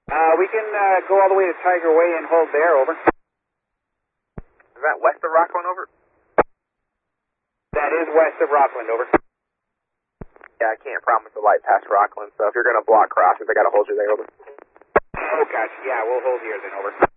We can go all the way to Tiger Way and hold there, over. Is that west of Rockland, over? That is west of Rockland, over. Yeah, I can't promise a light past Rockland, so if you're going to block crossings, I got to hold you there, over. Oh, gotcha. Yeah, we'll hold here then, over.